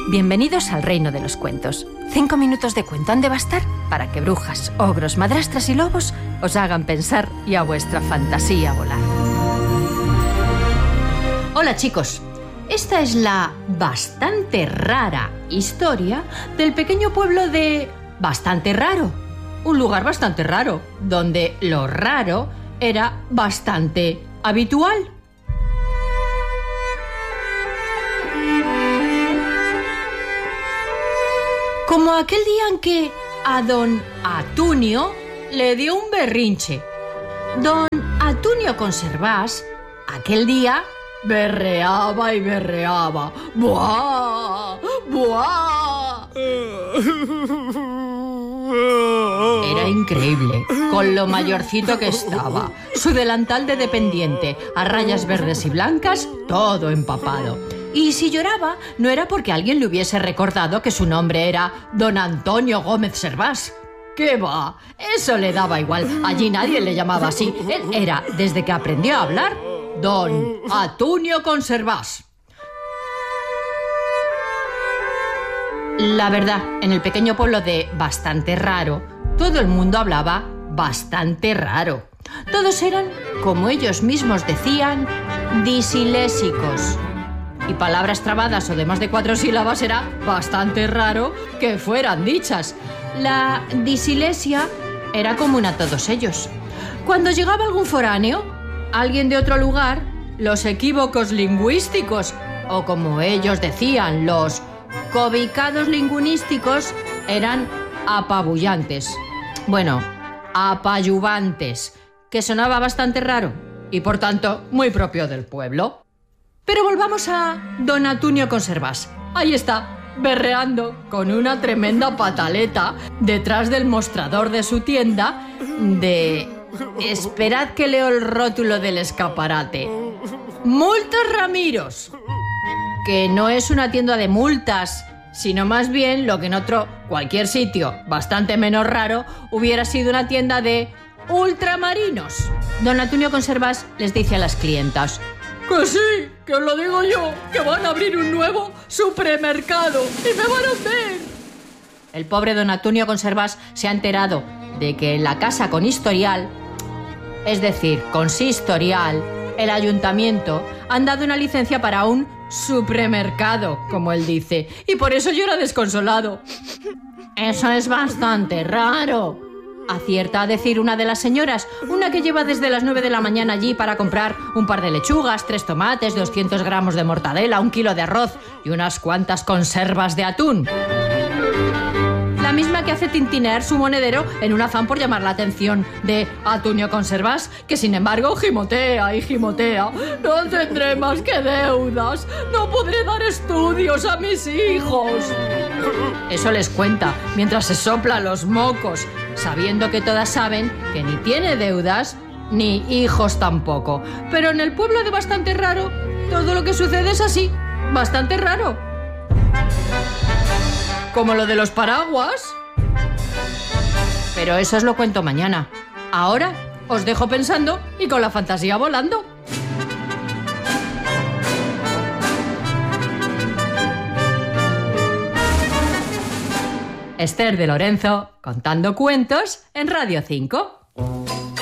Bienvenidos al reino de los cuentos. 5 minutos de cuento han de bastar para que brujas, ogros, madrastras y lobos os hagan pensar y a vuestra fantasía volar. Hola chicos, esta es la bastante rara historia del pequeño pueblo de Bastante Raro. Un lugar bastante raro, donde lo raro era bastante habitual. Como aquel día en que a don Atunio le dio un berrinche. Don Atunio Conservás, aquel día, berreaba y berreaba. ¡Buah! ¡Buah! Era increíble, con lo mayorcito que estaba. Su delantal de dependiente, a rayas verdes y blancas, todo empapado. Y si lloraba, no era porque alguien le hubiese recordado que su nombre era don Antonio Gómez Servás. ¿Qué va? Eso le daba igual. Allí nadie le llamaba así. Él era, desde que aprendió a hablar, don Atunio Conservás. La verdad, en el pequeño pueblo de Bastante Raro, todo el mundo hablaba bastante raro. Todos eran, como ellos mismos decían, disilésicos. Y palabras trabadas o de más de 4 sílabas era bastante raro que fueran dichas. La disilesia era común a todos ellos. Cuando llegaba algún foráneo, alguien de otro lugar, los equívocos lingüísticos, o como ellos decían, los cobicados lingüísticos, eran apabullantes. Bueno, apayuvantes, que sonaba bastante raro y por tanto muy propio del pueblo. Pero volvamos a don Atunio Conservás. Ahí está, berreando con una tremenda pataleta detrás del mostrador de su tienda de... Esperad que leo el rótulo del escaparate. Multas Ramiros. Que no es una tienda de multas, sino más bien lo que en otro cualquier sitio bastante menos raro hubiera sido una tienda de ultramarinos. Don Atunio Conservás les dice a las clientas: que sí, que os lo digo yo, que van a abrir un nuevo supermercado y me van a ver. El pobre don Atunio Conservás se ha enterado de que en la casa con historial, es decir, consistorial, el ayuntamiento han dado una licencia para un supermercado, como él dice, y por eso llora desconsolado. Eso es bastante raro, acierta a decir una de las señoras, una que lleva desde las 9 de la mañana allí para comprar un par de lechugas, 3 tomates, 200 gramos de mortadela, 1 kilo de arroz y unas cuantas conservas de atún. La misma que hace tintinear su monedero en un afán por llamar la atención de Atunio Conservás, que sin embargo gimotea y gimotea. No tendré más que deudas, no podré dar estudios a mis hijos. Eso les cuenta mientras se sopla los mocos, sabiendo que todas saben que ni tiene deudas ni hijos tampoco. Pero en el pueblo de Bastante Raro, todo lo que sucede es así, bastante raro. Como lo de los paraguas. Pero eso os lo cuento mañana. Ahora os dejo pensando y con la fantasía volando. Esther de Lorenzo, contando cuentos en Radio 5.